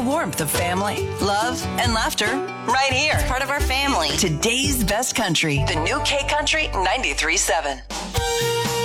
the warmth of family, love, and laughter right here. Part of our family. Today's best country, the new K Country 93.7.